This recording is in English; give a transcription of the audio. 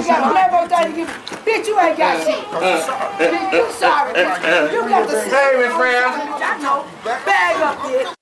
ain't got a level thing to give. Bitch, you ain't got shit. Bitch, you sorry. You got the Hey, Miss Brown. bag up, bitch.